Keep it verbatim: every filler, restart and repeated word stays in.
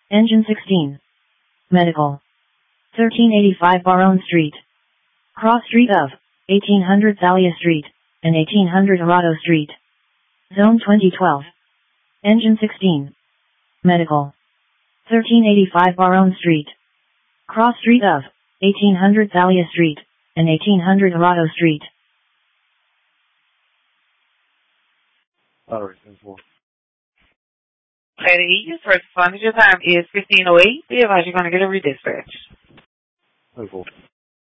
Engine sixteen. Medical. thirteen eighty-five Baronne Street. Cross Street of eighteen hundred Thalia Street and eighteen hundred Arado Street. Zone twenty twelve. Engine sixteen. Medical. thirteen eighty-five Baronne Street. Cross Street of eighteen hundred Thalia Street and eighteen hundred Arado Street. Alright, ten four. Lady Egan, first responders, your time is fifteen oh eight. Be advised you're going to get a redispatch. ten four.